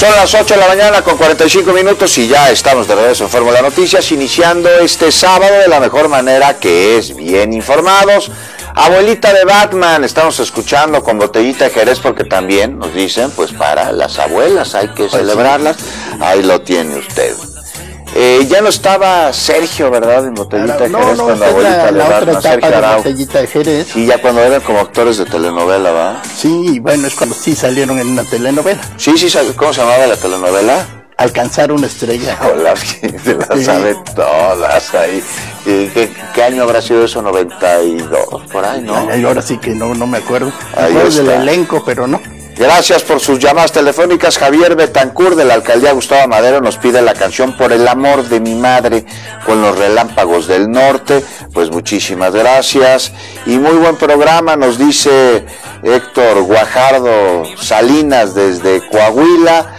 Son las 8 de la mañana con 45 minutos y ya estamos de regreso en Fórmula Noticias, iniciando este sábado de la mejor manera, que es bien informados. Abuelita de Batman, estamos escuchando con botellita de Jerez, porque también nos dicen, pues para las abuelas hay que celebrarlas. Ahí lo tiene usted. Ya no estaba Sergio, ¿verdad? En Botellita de Jerez, cuando Abuelita de Batman, Sergio Arau. Botellita de Jerez. Sí, ya cuando eran como actores de telenovela, ¿va? Sí, bueno, es cuando sí salieron en una telenovela. Sí, ¿cómo se llamaba la telenovela? Alcanzar una estrella. Hola, se las sabe todas ahí. ¿Qué año habrá sido eso? 92, por ahí, ¿no? Ay, ahora sí que no me acuerdo. Me Ahí acuerdo está. del elenco, pero no. Gracias por sus llamadas telefónicas. Javier Betancourt, de la alcaldía Gustavo Madero, nos pide la canción Por el amor de mi madre, con los Relámpagos del Norte. Pues muchísimas gracias y muy buen programa, nos dice Héctor Guajardo Salinas desde Coahuila,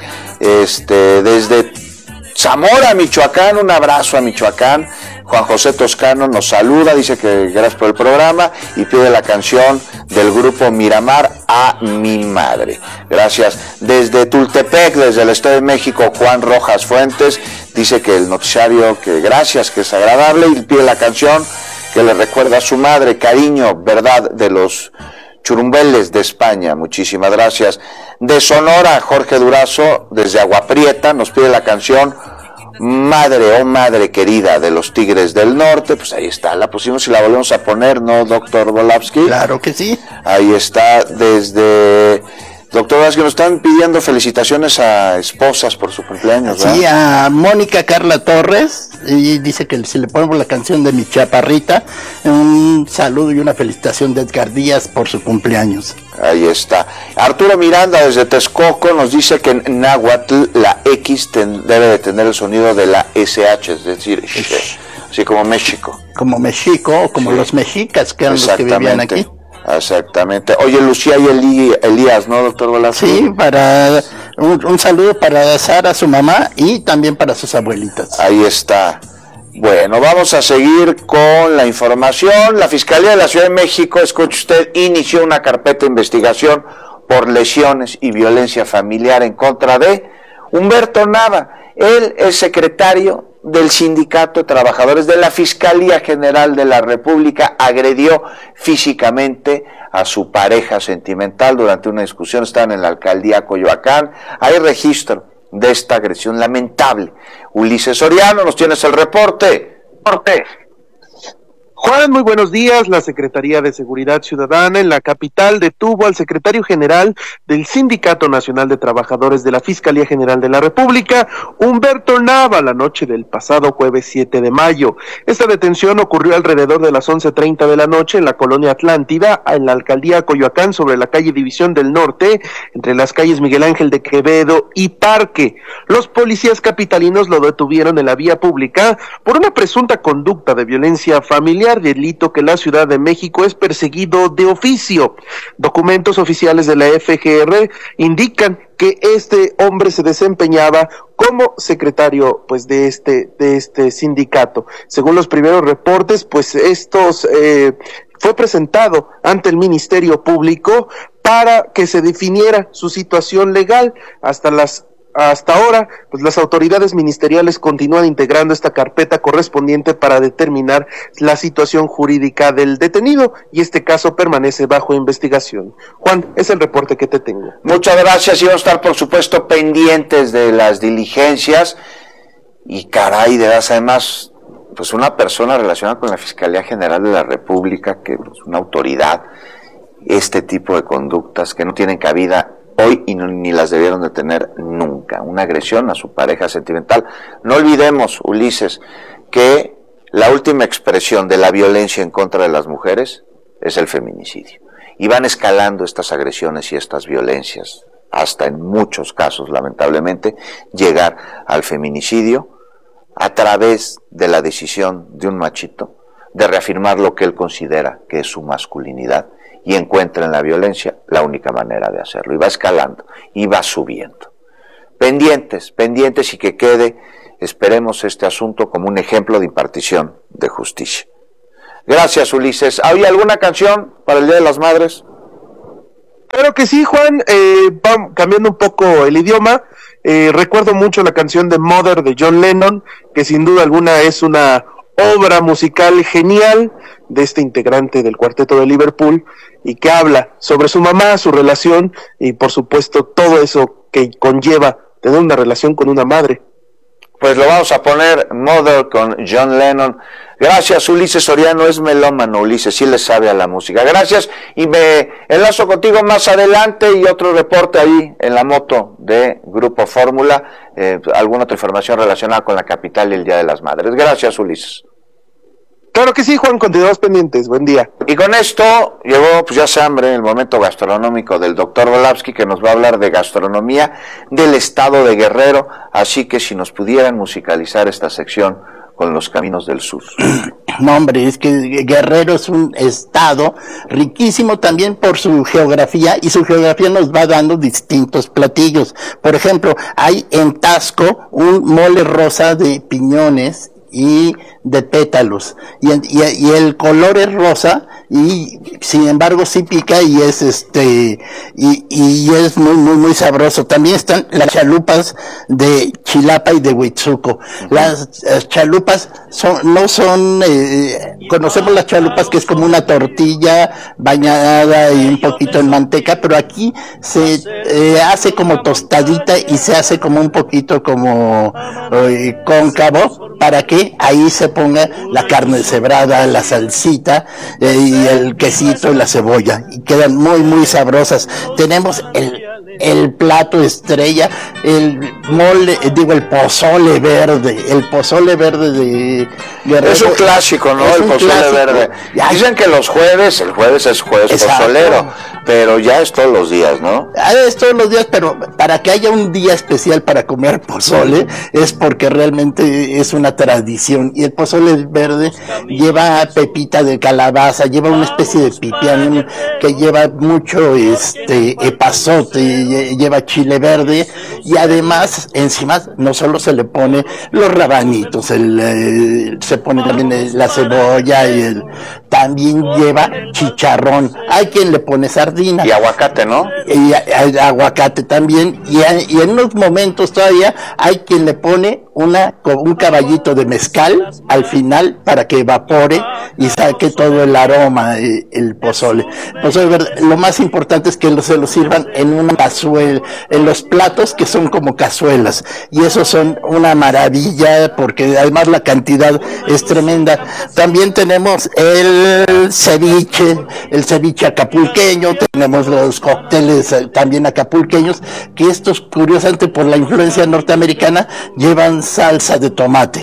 desde Zamora, Michoacán. Un abrazo a Michoacán. Juan José Toscano nos saluda, dice que gracias por el programa y pide la canción del grupo Miramar, A mi madre. Gracias. Desde Tultepec, desde el Estado de México, Juan Rojas Fuentes dice que el noticiario, que gracias, que es agradable, y pide la canción que le recuerda a su madre, Cariño, verdad, de los Churumbeles de España. Muchísimas gracias. De Sonora, Jorge Durazo, desde Agua Prieta, nos pide la canción Madre, oh madre querida, de los Tigres del Norte. Pues ahí está, la pusimos y la volvemos a poner, ¿no, doctor Volavsky? Claro que sí. Ahí está, desde... Doctor Volavsky, nos están pidiendo felicitaciones a esposas por su cumpleaños, ¿verdad? Sí, a Mónica Carla Torres, y dice que si le ponemos la canción de Mi Chaparrita, un saludo y una felicitación de Edgar Díaz por su cumpleaños. Ahí está. Arturo Miranda desde Texcoco nos dice que en náhuatl la X debe de tener el sonido de la SH, es decir, así como México. Como México, o como Sí. los mexicas, que eran los que vivían aquí. Exactamente. Oye, Lucía y Elías, ¿no, doctor Velasco? Sí, para un saludo para Sara, su mamá, y también para sus abuelitas. Ahí está. Bueno, vamos a seguir con la información. La Fiscalía de la Ciudad de México, escuche usted, inició una carpeta de investigación por lesiones y violencia familiar en contra de Humberto Nava. Él es secretario del Sindicato de Trabajadores de la Fiscalía General de la República. Agredió físicamente a su pareja sentimental durante una discusión. Estaban en la alcaldía Coyoacán. Hay registro de esta agresión lamentable. Ulises Soriano, nos tienes el reporte. Juan, muy buenos días. La Secretaría de Seguridad Ciudadana en la capital detuvo al secretario general del Sindicato Nacional de Trabajadores de la Fiscalía General de la República, Humberto Nava, la noche del pasado jueves 7 de mayo. Esta detención ocurrió alrededor de las 11:30 de la noche en la colonia Atlántida, en la alcaldía Coyoacán, sobre la calle División del Norte, entre las calles Miguel Ángel de Quevedo y Parque. Los policías capitalinos lo detuvieron en la vía pública por una presunta conducta de violencia familiar, delito que la Ciudad de México es perseguido de oficio. Documentos oficiales de la FGR indican que este hombre se desempeñaba como secretario pues de este sindicato. Según los primeros reportes, pues fue presentado ante el Ministerio Público para que se definiera su situación legal. Hasta ahora, pues las autoridades ministeriales continúan integrando esta carpeta correspondiente para determinar la situación jurídica del detenido, y este caso permanece bajo investigación. Juan, es el reporte que te tengo. Muchas gracias, y vamos a estar por supuesto pendientes de las diligencias. Y caray, de veras, además, pues una persona relacionada con la Fiscalía General de la República, que es una autoridad, este tipo de conductas que no tienen cabida hoy y ni las debieron de tener nunca. Una agresión a su pareja sentimental. No olvidemos, Ulises, que la última expresión de la violencia en contra de las mujeres es el feminicidio. Y van escalando estas agresiones y estas violencias hasta, en muchos casos, lamentablemente, llegar al feminicidio a través de la decisión de un machito de reafirmar lo que él considera que es su masculinidad, y encuentra en la violencia la única manera de hacerlo, y va escalando, y va subiendo. Pendientes, y que quede, esperemos, este asunto como un ejemplo de impartición de justicia. Gracias, Ulises. ¿Hay alguna canción para el Día de las Madres? Claro que sí, Juan, cambiando un poco el idioma, recuerdo mucho la canción de Mother de John Lennon, que sin duda alguna es una obra musical genial de este integrante del cuarteto de Liverpool y que habla sobre su mamá, su relación y por supuesto todo eso que conlleva tener una relación con una madre. Pues lo vamos a poner, Mother con John Lennon. Gracias, Ulises Soriano, es melómano, Ulises, sí le sabe a la música. Gracias, y me enlazo contigo más adelante y otro reporte ahí en la moto de Grupo Fórmula, alguna otra información relacionada con la capital y el Día de las Madres. Gracias, Ulises. Claro que sí, Juan, continuamos pendientes, buen día. Y con esto llegó, pues ya se hambre, el momento gastronómico del doctor Volavsky, que nos va a hablar de gastronomía del estado de Guerrero, así que si nos pudieran musicalizar esta sección con los caminos del sur. No, hombre, es que Guerrero es un estado riquísimo también por su geografía, y su geografía nos va dando distintos platillos. Por ejemplo, hay en Taxco un mole rosa de piñones y de pétalos, y el color es rosa, y sin embargo sí pica, y es y es muy sabroso. También están las chalupas de Chilapa y de Huitzuco. Las chalupas conocemos las chalupas, que es como una tortilla bañada y un poquito en manteca, pero aquí se hace como tostadita y se hace como un poquito como cóncavo, para que ahí se ponga la carne deshebrada, la salsita y el quesito y la cebolla, y quedan muy sabrosas. Tenemos el plato estrella, el pozole verde, de Guerrero. Es un clásico, ¿no? El pozole verde. Dicen que el jueves es jueves pozolero, pero ya es todos los días, ¿no? Es todos los días, pero para que haya un día especial para comer pozole, es porque realmente es una tradición. Y el pozole verde lleva pepita de calabaza, lleva una especie de pipián que lleva mucho epazote, lleva chile verde, y además encima no solo se le pone los rabanitos, se pone también la cebolla, y también lleva chicharrón. Hay quien le pone sardina y aguacate, ¿no? Y aguacate también, y en unos momentos todavía hay quien le pone un caballito de mezcal al final para que evapore y saque todo el aroma, el pozole. Lo más importante es que se lo sirvan en una cazuela, en los platos que son como cazuelas, y esos son una maravilla porque además la cantidad es tremenda. También tenemos el ceviche acapulqueño, tenemos los cócteles también acapulqueños, que estos, curiosamente por la influencia norteamericana, llevan salsa de tomate.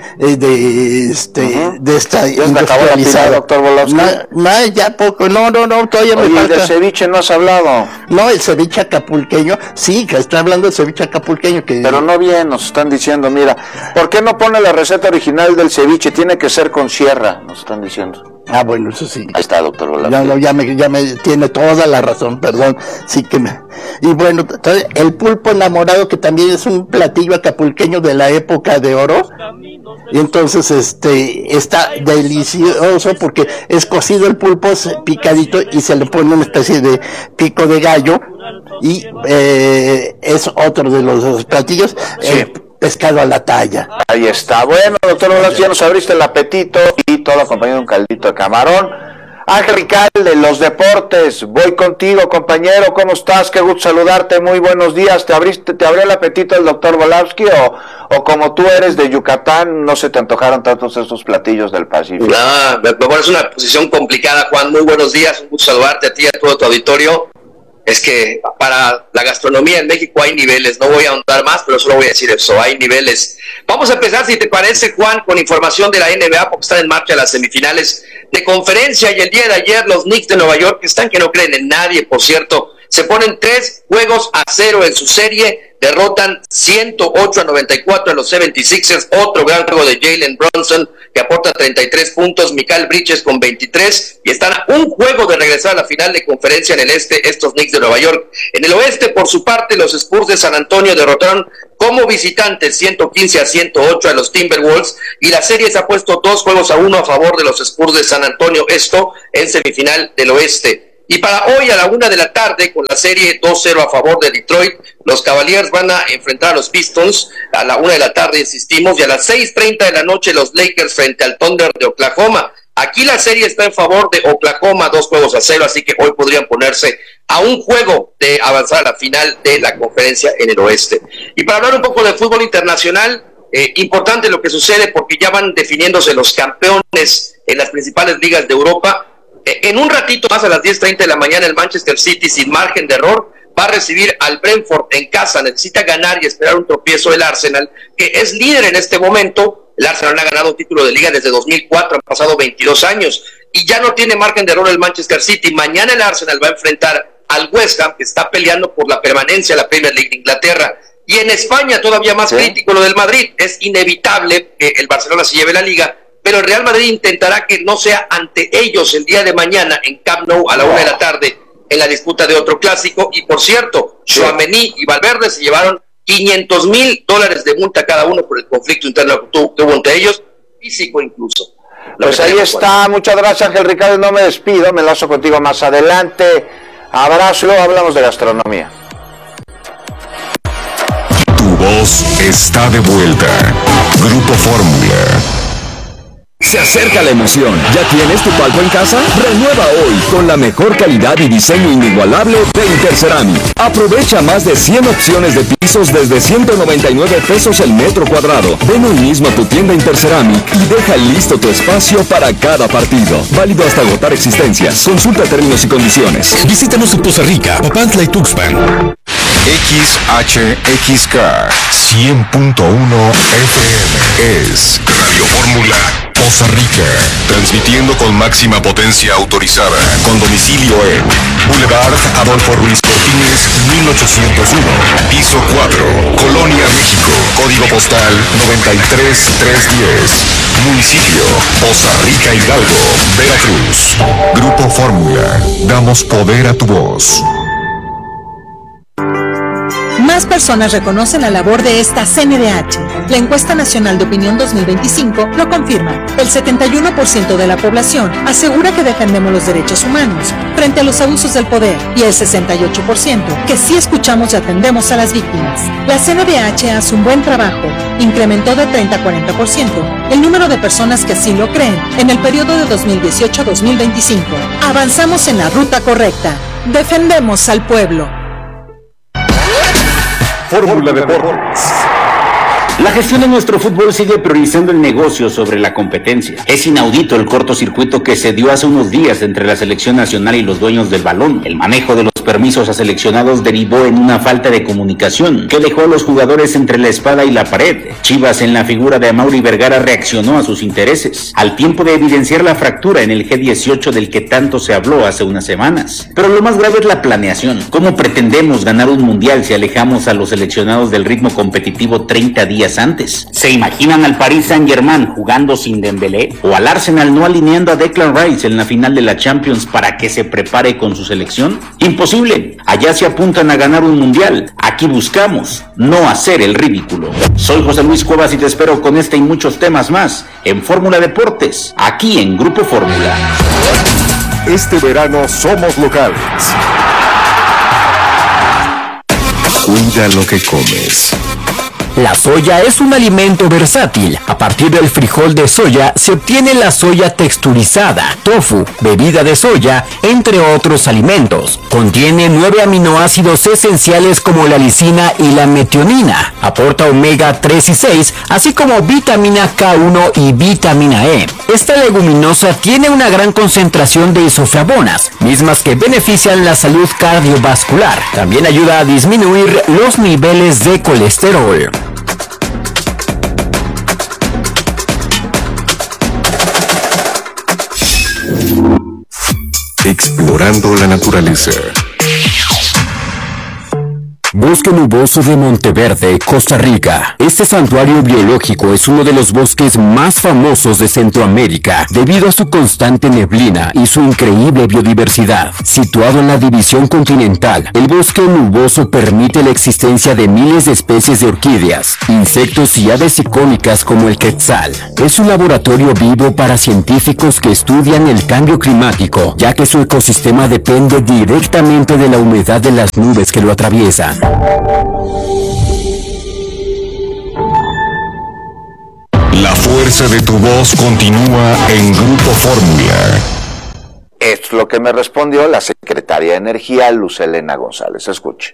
De esta industrializada, doctor Volavsky. Ya poco, no, todavía me falta. ¿Del ceviche no has hablado? No, el ceviche acapulqueño, sí, que estoy hablando del ceviche acapulqueño. Pero no bien, nos están diciendo, mira, ¿por qué no pone la receta original del ceviche? Tiene que ser con sierra, nos están diciendo. Ah, bueno, eso sí. Ahí está, doctor Volavsky. Ya me tiene toda la razón, perdón. Sí que y bueno, el pulpo enamorado, que también es un platillo acapulqueño de la época de oro. Y entonces está delicioso porque es cocido el pulpo, picadito, y se le pone una especie de pico de gallo, y es otro de los platillos. Sí. Pescado a la talla. Ahí está. Bueno, doctor Volavsky, ya nos abriste el apetito, y todo acompañado de un caldito de camarón. Ángel Ricalde, los deportes, voy contigo, compañero, ¿cómo estás? Qué gusto saludarte, muy buenos días. ¿Te abrió el apetito el doctor Volavsky, o como tú eres de Yucatán, no se te antojaron tantos esos platillos del Pacífico? No, me pones una posición complicada, Juan. Muy buenos días, un gusto saludarte a ti y a todo tu auditorio. Es que para la gastronomía en México hay niveles, no voy a ahondar más, pero solo voy a decir eso, hay niveles. Vamos a empezar, si te parece, Juan, con información de la NBA, porque están en marcha las semifinales de conferencia, y el día de ayer los Knicks de Nueva York, que están que no creen en nadie, por cierto, se ponen 3-0 en su serie, derrotan 108-94 a los 76ers, otro gran juego de Jalen Brunson, que aporta 33 puntos, Mikal Bridges con 23, y están a un juego de regresar a la final de conferencia en el este, estos Knicks de Nueva York. En el oeste, por su parte, los Spurs de San Antonio derrotaron como visitantes 115-108 a los Timberwolves, y la serie se ha puesto 2-1 a favor de los Spurs de San Antonio, esto en semifinal del oeste. Y para hoy a la 1:00 p.m, con la serie 2-0 a favor de Detroit, los Cavaliers van a enfrentar a los Pistons a la 1:00 p.m, insistimos, y a las 6:30 p.m, los Lakers frente al Thunder de Oklahoma. Aquí la serie está en favor de Oklahoma, 2-0, así que hoy podrían ponerse a un juego de avanzar a la final de la conferencia en el oeste. Y para hablar un poco de fútbol internacional, importante lo que sucede porque ya van definiéndose los campeones en las principales ligas de Europa. En un ratito más, a las 10:30 a.m, el Manchester City, sin margen de error, va a recibir al Brentford en casa. Necesita ganar y esperar un tropiezo del Arsenal, que es líder en este momento. El Arsenal ha ganado un título de liga desde 2004, han pasado 22 años, y ya no tiene margen de error el Manchester City. Mañana el Arsenal va a enfrentar al West Ham, que está peleando por la permanencia en la Premier League de Inglaterra. Y en España, todavía más crítico lo del Madrid. Es inevitable que el Barcelona se lleve la liga, pero el Real Madrid intentará que no sea ante ellos el día de mañana en Camp Nou a la 1:00 p.m, en la disputa de otro clásico. Y por cierto, Tchouaméni y Valverde se llevaron $500,000 de multa cada uno por el conflicto interno que hubo entre ellos, físico incluso. Pues ahí está, muchas gracias, Ángel Ricardo. No me despido, me enlazo contigo más adelante. Abrazo, luego hablamos de gastronomía. Tu voz está de vuelta. Grupo Fórmula. Se acerca la emoción. ¿Ya tienes tu palco en casa? Renueva hoy con la mejor calidad y diseño inigualable de Interceramic. Aprovecha más de 100 opciones de pisos desde $199 el metro cuadrado. Ven hoy mismo a tu tienda Interceramic y deja listo tu espacio para cada partido. Válido hasta agotar existencias. Consulta términos y condiciones. Visítanos en Poza Rica, Papantla y Tuxpan. XHXK 100.1 FM es Radio Fórmula Poza Rica, transmitiendo con máxima potencia autorizada, con domicilio en Boulevard Adolfo Ruiz Cortines, 1801, piso 4, Colonia, México, código postal 93310, municipio Poza Rica, Hidalgo, Veracruz. Grupo Fórmula, damos poder a tu voz. Más personas reconocen la labor de esta CNDH. La encuesta nacional de opinión 2025 lo confirma. El 71% de la población asegura que defendemos los derechos humanos frente a los abusos del poder, y el 68% que sí escuchamos y atendemos a las víctimas. La CNDH hace un buen trabajo. Incrementó de 30 a 40% el número de personas que así lo creen en el periodo de 2018 a 2025. Avanzamos en la ruta correcta. Defendemos al pueblo. Fórmula Deportes. La gestión de nuestro fútbol sigue priorizando el negocio sobre la competencia. Es inaudito el cortocircuito que se dio hace unos días entre la selección nacional y los dueños del balón. El manejo de los permisos a seleccionados derivó en una falta de comunicación que dejó a los jugadores entre la espada y la pared. Chivas, en la figura de Amaury Vergara, reaccionó a sus intereses, al tiempo de evidenciar la fractura en el G18 del que tanto se habló hace unas semanas. Pero lo más grave es la planeación. ¿Cómo pretendemos ganar un mundial si alejamos a los seleccionados del ritmo competitivo 30 días antes? ¿Se imaginan al Paris Saint-Germain jugando sin Dembélé? ¿O al Arsenal no alineando a Declan Rice en la final de la Champions para que se prepare con su selección? Imposible. Allá se apuntan a ganar un mundial. Aquí buscamos no hacer el ridículo. Soy José Luis Cuevas y te espero con este y muchos temas más en Fórmula Deportes, aquí en Grupo Fórmula. Este verano somos locales. Cuida lo que comes. La soya es un alimento versátil. A partir del frijol de soya se obtiene la soya texturizada, tofu, bebida de soya, entre otros alimentos. Contiene 9 aminoácidos esenciales como la lisina y la metionina. Aporta omega 3 y 6, así como vitamina K1 y vitamina E. Esta leguminosa tiene una gran concentración de isoflavonas, mismas que benefician la salud cardiovascular. También ayuda a disminuir los niveles de colesterol. Explorando la naturaleza. Bosque nuboso de Monteverde, Costa Rica. Este santuario biológico es uno de los bosques más famosos de Centroamérica debido a su constante neblina y su increíble biodiversidad. Situado en la división continental, el bosque nuboso permite la existencia de miles de especies de orquídeas, insectos y aves icónicas como el quetzal. Es un laboratorio vivo para científicos que estudian el cambio climático, ya que su ecosistema depende directamente de la humedad de las nubes que lo atraviesan. La fuerza de tu voz continúa en Grupo Fórmula. Esto es lo que me respondió la secretaria de Energía, Luz Helena González. Escuche.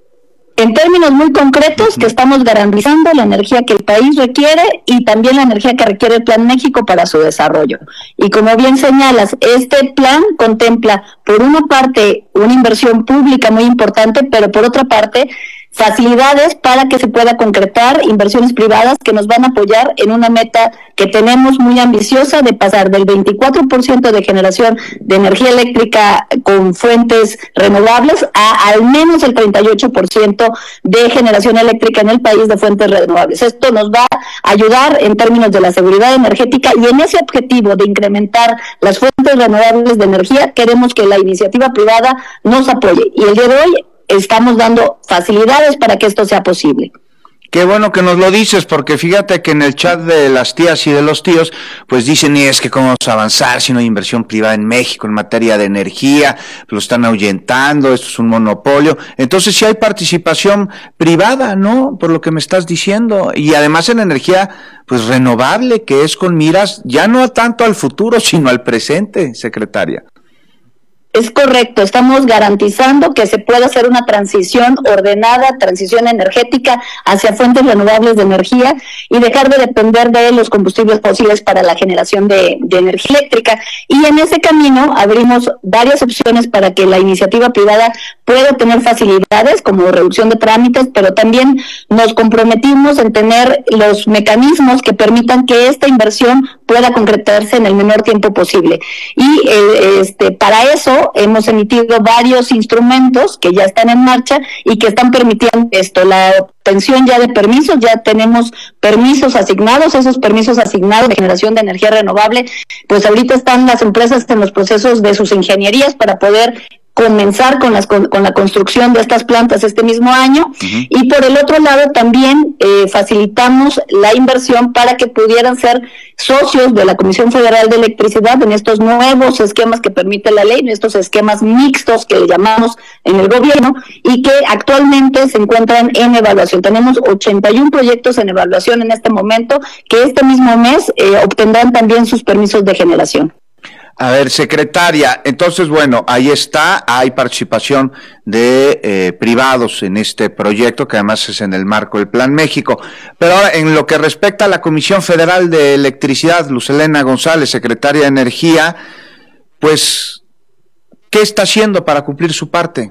En términos muy concretos, que estamos garantizando la energía que el país requiere y también la energía que requiere el Plan México para su desarrollo. Y como bien señalas, este plan contempla, por una parte, una inversión pública muy importante, pero por otra parte, facilidades para que se pueda concretar inversiones privadas que nos van a apoyar en una meta que tenemos muy ambiciosa de pasar del 24% de generación de energía eléctrica con fuentes renovables a al menos el 38% de generación eléctrica en el país de fuentes renovables. Esto nos va a ayudar en términos de la seguridad energética y en ese objetivo de incrementar las fuentes renovables de energía queremos que la iniciativa privada nos apoye y el día de hoy estamos dando facilidades para que esto sea posible. Qué bueno que nos lo dices, porque fíjate que en el chat de las tías y de los tíos, pues dicen, y es que cómo vamos a avanzar si no hay inversión privada en México en materia de energía, lo están ahuyentando, esto es un monopolio. Entonces sí hay participación privada, ¿no? Por lo que me estás diciendo, y además en energía, pues renovable, que es con miras ya no tanto al futuro, sino al presente, secretaria. Es correcto, estamos garantizando que se pueda hacer una transición ordenada, transición energética hacia fuentes renovables de energía y dejar de depender de los combustibles fósiles para la generación de energía eléctrica. Y en ese camino abrimos varias opciones para que la iniciativa privada pueda tener facilidades como reducción de trámites, pero también nos comprometimos en tener los mecanismos que permitan que esta inversión pueda concretarse en el menor tiempo posible. Y para eso hemos emitido varios instrumentos que ya están en marcha y que están permitiendo esto, la obtención ya de permisos, ya tenemos permisos asignados, esos permisos asignados de generación de energía renovable, pues ahorita están las empresas en los procesos de sus ingenierías para poder comenzar con la construcción de estas plantas este mismo año. Uh-huh. Y por el otro lado también facilitamos la inversión para que pudieran ser socios de la Comisión Federal de Electricidad en estos nuevos esquemas que permite la ley, en estos esquemas mixtos que llamamos en el gobierno y que actualmente se encuentran en evaluación. Tenemos 81 proyectos en evaluación en este momento que este mismo mes obtendrán también sus permisos de generación. A ver, secretaria, entonces, bueno, ahí está, hay participación de privados en este proyecto, que además es en el marco del Plan México. Pero ahora, en lo que respecta a la Comisión Federal de Electricidad, Luz Helena González, secretaria de Energía, pues, ¿qué está haciendo para cumplir su parte?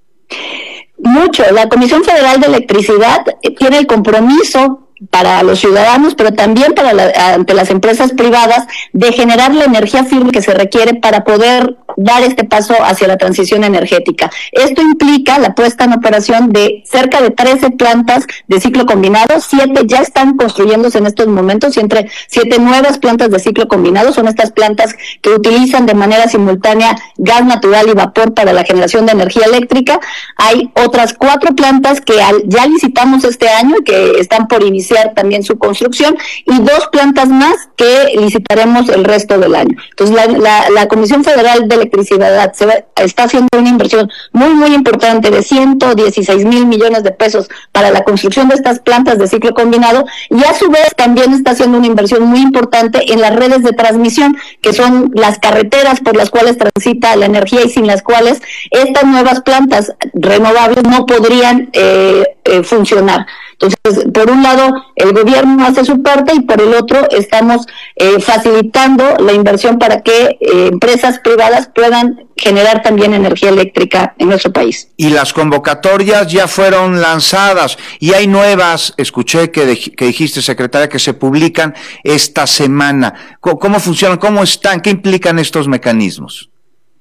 Mucho. La Comisión Federal de Electricidad tiene el compromiso para los ciudadanos, pero también ante las empresas privadas, de generar la energía firme que se requiere para poder dar este paso hacia la transición energética. Esto implica la puesta en operación de cerca de 13 plantas de ciclo combinado, 7 ya están construyéndose en estos momentos, y entre 7 nuevas plantas de ciclo combinado son estas plantas que utilizan de manera simultánea gas natural y vapor para la generación de energía eléctrica. Hay otras 4 plantas que ya licitamos este año y que están por iniciar también su construcción, y 2 plantas más que licitaremos el resto del año. Entonces la Comisión Federal de Electricidad está haciendo una inversión muy muy importante de 116 mil millones de pesos para la construcción de estas plantas de ciclo combinado, y a su vez también está haciendo una inversión muy importante en las redes de transmisión, que son las carreteras por las cuales transita la energía y sin las cuales estas nuevas plantas renovables no podrían funcionar. Entonces, por un lado, el gobierno hace su parte y por el otro estamos facilitando la inversión para que empresas privadas puedan generar también energía eléctrica en nuestro país. Y las convocatorias ya fueron lanzadas y hay nuevas, escuché que dijiste, secretaria, que se publican esta semana. ¿Cómo funcionan? ¿Cómo están? ¿Qué implican estos mecanismos?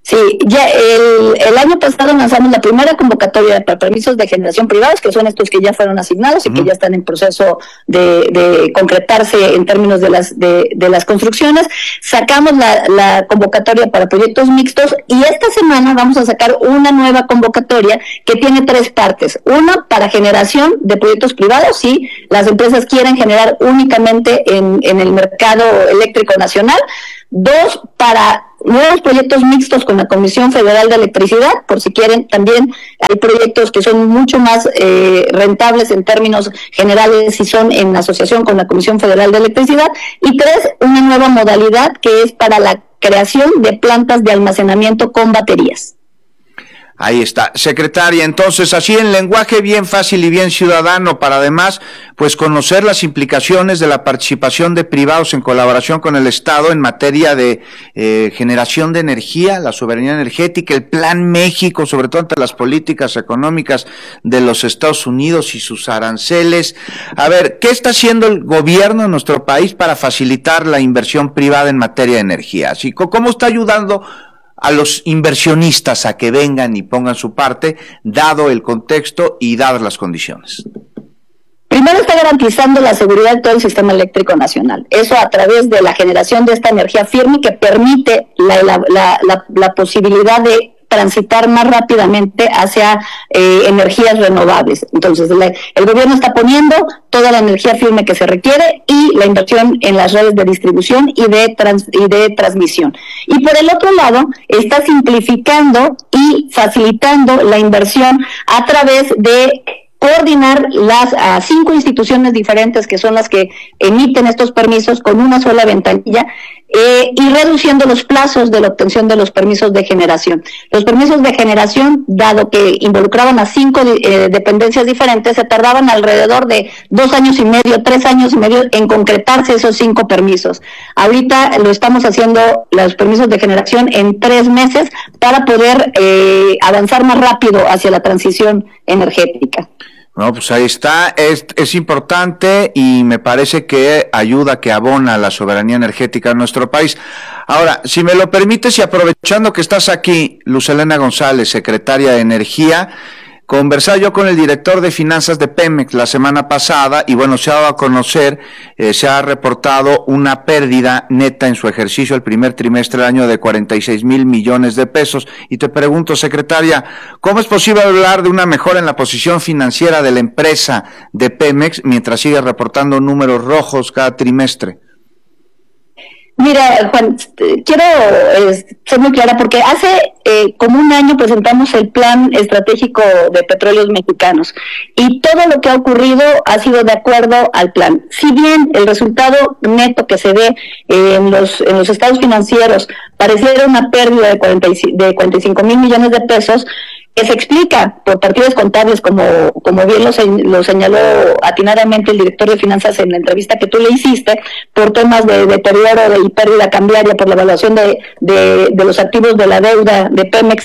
Sí, ya el año pasado lanzamos la primera convocatoria para permisos de generación privados, que son estos que ya fueron asignados y que ya están en proceso de concretarse en términos de las construcciones. Sacamos la convocatoria para proyectos mixtos y esta semana vamos a sacar una nueva convocatoria que tiene 3 partes. Una para generación de proyectos privados, si las empresas quieren generar únicamente en el mercado eléctrico nacional. 2, para nuevos proyectos mixtos con la Comisión Federal de Electricidad, por si quieren, también hay proyectos que son mucho más rentables en términos generales si son en asociación con la Comisión Federal de Electricidad. Y 3, una nueva modalidad que es para la creación de plantas de almacenamiento con baterías. Ahí está, secretaria. Entonces, así en lenguaje bien fácil y bien ciudadano, para además, pues conocer las implicaciones de la participación de privados en colaboración con el Estado en materia de generación de energía, la soberanía energética, el Plan México, sobre todo ante las políticas económicas de los Estados Unidos y sus aranceles. A ver, ¿qué está haciendo el gobierno de nuestro país para facilitar la inversión privada en materia de energía? Así, ¿cómo está ayudando a los inversionistas a que vengan y pongan su parte, dado el contexto y dadas las condiciones? Primero, está garantizando la seguridad de todo el sistema eléctrico nacional. Eso a través de la generación de esta energía firme que permite la posibilidad de transitar más rápidamente hacia energías renovables. Entonces, el gobierno está poniendo toda la energía firme que se requiere y la inversión en las redes de distribución y de transmisión. Y por el otro lado, está simplificando y facilitando la inversión a través de coordinar las 5 instituciones diferentes que son las que emiten estos permisos con una sola ventanilla y reduciendo los plazos de la obtención de los permisos de generación. Los permisos de generación, dado que involucraban a 5 dependencias diferentes, se tardaban alrededor de 2 años y medio, 3 años y medio en concretarse esos 5 permisos. Ahorita lo estamos haciendo, los permisos de generación, en 3 meses para poder avanzar más rápido hacia la transición energética. No, pues ahí está, es importante y me parece que ayuda, que abona a la soberanía energética de nuestro país. Ahora, si me lo permites y aprovechando que estás aquí, Luz Helena González, secretaria de Energía, conversaba yo con el director de finanzas de Pemex la semana pasada y bueno, se ha dado a conocer, se ha reportado una pérdida neta en su ejercicio el primer trimestre del año de 46,000 millones de pesos. Y te pregunto, secretaria, ¿cómo es posible hablar de una mejora en la posición financiera de la empresa de Pemex mientras sigue reportando números rojos cada trimestre? Mira, Juan, quiero ser muy clara porque hace como un año presentamos el Plan Estratégico de Petróleos Mexicanos y todo lo que ha ocurrido ha sido de acuerdo al plan. Si bien el resultado neto que se ve en los estados financieros pareciera una pérdida de 45,000 millones de pesos, que se explica por partidas contables, como bien lo señaló atinadamente el director de finanzas en la entrevista que tú le hiciste, por temas de deterioro y pérdida cambiaria por la evaluación de los activos de la deuda de Pemex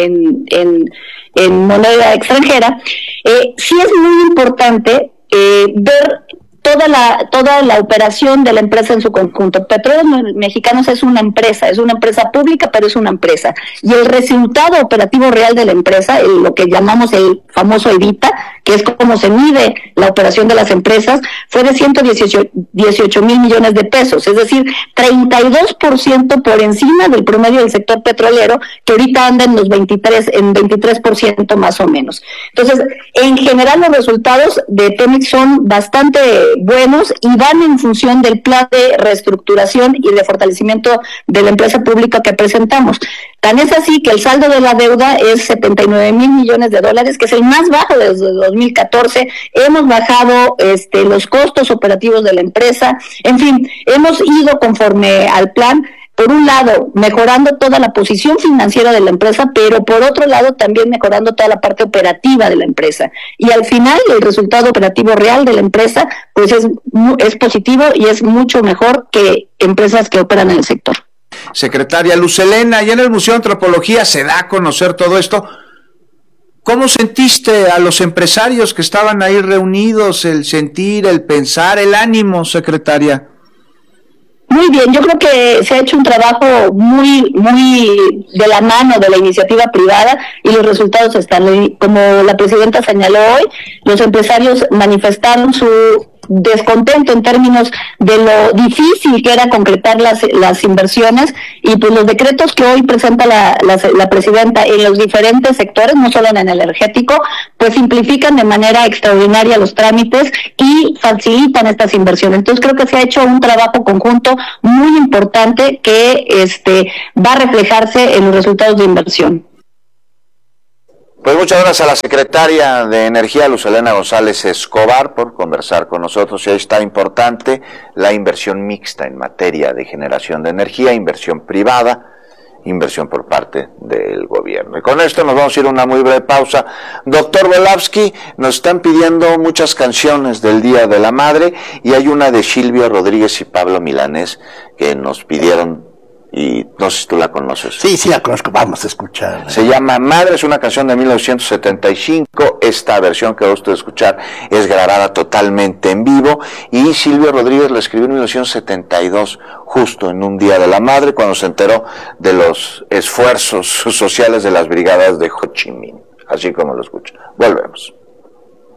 en moneda extranjera. Sí es muy importante ver toda la operación de la empresa en su conjunto. Petróleos Mexicanos es una empresa pública, pero es una empresa. Y el resultado operativo real de la empresa, lo que llamamos el famoso EBITDA, que es como se mide la operación de las empresas, fue de 118,000 millones de pesos, es decir, 32% por encima del promedio del sector petrolero, que ahorita anda en 23% más o menos. Entonces, en general los resultados de Pemex son bastante buenos y van en función del plan de reestructuración y de fortalecimiento de la empresa pública que presentamos. Tan es así que el saldo de la deuda es 79,000 millones de dólares, que es el más bajo desde 2014. Hemos bajado los costos operativos de la empresa. En fin, hemos ido conforme al plan. Por un lado, mejorando toda la posición financiera de la empresa, pero por otro lado también mejorando toda la parte operativa de la empresa. Y al final, el resultado operativo real de la empresa pues es positivo y es mucho mejor que empresas que operan en el sector. Secretaria Luz Helena, allá en el Museo de Antropología se da a conocer todo esto. ¿Cómo sentiste a los empresarios que estaban ahí reunidos, el sentir, el pensar, el ánimo, secretaria? Muy bien, yo creo que se ha hecho un trabajo muy de la mano de la iniciativa privada y los resultados están. Como la presidenta señaló hoy, los empresarios manifestaron su descontento en términos de lo difícil que era concretar las inversiones, y pues los decretos que hoy presenta la presidenta en los diferentes sectores, no solo en el energético, pues simplifican de manera extraordinaria los trámites y facilitan estas inversiones. Entonces creo que se ha hecho un trabajo conjunto muy importante que va a reflejarse en los resultados de inversión. Pues muchas gracias a la secretaria de Energía, Luz Helena González Escobar, por conversar con nosotros. Y ahí está importante la inversión mixta en materia de generación de energía, inversión privada, inversión por parte del gobierno. Y con esto nos vamos a ir a una muy breve pausa. Doctor Volavsky, nos están pidiendo muchas canciones del Día de la Madre, y hay una de Silvio Rodríguez y Pablo Milanés que nos pidieron, y no sé si tú la conoces. Sí, la conozco, vamos a escuchar. Se llama Madre, es una canción de 1975, esta versión que va usted a escuchar es grabada totalmente en vivo, y Silvio Rodríguez la escribió en 1972, justo en un Día de la Madre, cuando se enteró de los esfuerzos sociales de las brigadas de Ho Chi Minh, así como lo escucha. Volvemos.